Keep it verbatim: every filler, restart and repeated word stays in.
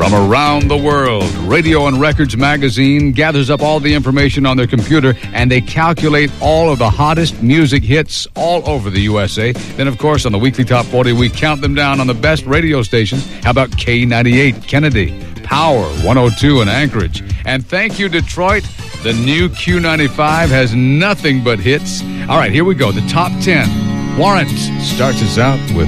from around the world. Radio and Records magazine gathers up all the information on their computer, and they calculate all of the hottest music hits all over the U S A. Then, of course, on the Weekly Top forty, we count them down on the best radio stations. How about K ninety-eight, Kennedy, Power, one oh two in Anchorage. And thank you, Detroit. The new Q ninety-five has nothing but hits. All right, here we go. The top ten. Warrant starts us out with